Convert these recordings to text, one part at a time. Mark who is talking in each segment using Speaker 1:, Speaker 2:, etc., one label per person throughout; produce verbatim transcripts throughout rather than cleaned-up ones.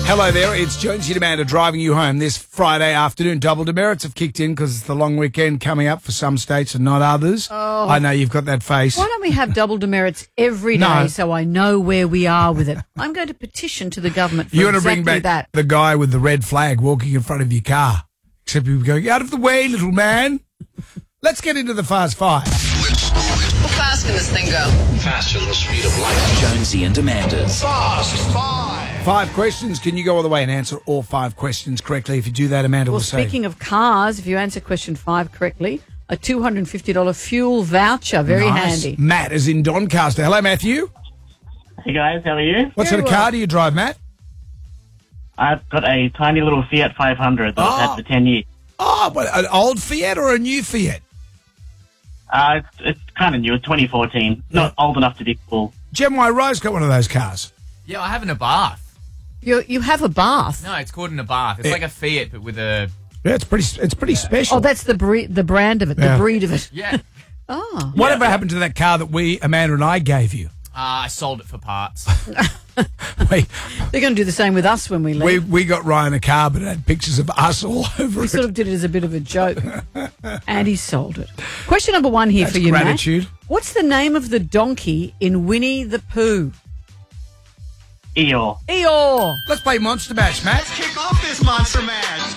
Speaker 1: Hello there, it's Jonesy and Amanda driving you home this Friday afternoon. Double demerits have kicked in because it's the long weekend coming up for some states and not others.
Speaker 2: Oh.
Speaker 1: I know you've got that face.
Speaker 2: Why don't we have double demerits every day
Speaker 1: No.
Speaker 2: so I know where we are with it? I'm going to petition to the government for
Speaker 1: You want to
Speaker 2: exactly
Speaker 1: bring back
Speaker 2: that.
Speaker 1: the guy with the red flag walking in front of your car, except he was going, out of the way, little man. Let's get into the Fast Five.
Speaker 3: How fast can this thing go?
Speaker 4: Faster than the speed of light. Jonesy and Amanda's Fast Five.
Speaker 1: Five questions. Can you go all the way and answer all five questions correctly? If you do that, Amanda
Speaker 2: Well,
Speaker 1: will say.
Speaker 2: speaking of cars, if you answer question five correctly, a two hundred fifty dollars fuel voucher. Very
Speaker 1: Nice.
Speaker 2: handy.
Speaker 1: Matt is in Doncaster. Hello, Matthew.
Speaker 5: Hey guys, how are you?
Speaker 1: What
Speaker 2: Very
Speaker 1: sort of
Speaker 2: well.
Speaker 1: car do you drive, Matt?
Speaker 5: I've got a tiny little Fiat five hundred that I've
Speaker 1: Oh.
Speaker 5: had for ten years.
Speaker 1: Oh, what, an old Fiat or a new Fiat?
Speaker 5: Uh, it's, it's kind of new. It's twenty fourteen. Not old enough to be cool.
Speaker 1: Gemini Rose got one of those cars.
Speaker 6: Yeah, I have an Abarth.
Speaker 2: You you have a bath.
Speaker 6: No, it's called an Abarth. It's
Speaker 1: Yeah.
Speaker 6: like a Fiat, but with a...
Speaker 1: Yeah, it's pretty. It's pretty special.
Speaker 2: Oh, that's the bre- the brand of it,
Speaker 1: Yeah.
Speaker 2: the breed of it.
Speaker 6: Yeah.
Speaker 2: Oh.
Speaker 1: Whatever happened to that car that we, Amanda and I, gave you?
Speaker 6: Uh, I sold it for parts.
Speaker 1: we,
Speaker 2: They're going to do the same with us when we
Speaker 1: we
Speaker 2: leave.
Speaker 1: we got Ryan a car, but it had pictures of us all over
Speaker 2: We
Speaker 1: it.
Speaker 2: sort of did it as a bit of a joke. And he sold it. Question number one here
Speaker 1: That's
Speaker 2: for you,
Speaker 1: gratitude.
Speaker 2: Matt. What's the name of the donkey in Winnie the Pooh?
Speaker 5: Eeyore.
Speaker 2: Eeyore.
Speaker 1: Let's play Monster Mash, Matt.
Speaker 4: Kick off this monster match.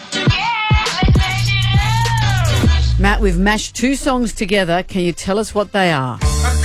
Speaker 2: Matt, we've mashed two songs together. Can you tell us what they are?
Speaker 1: A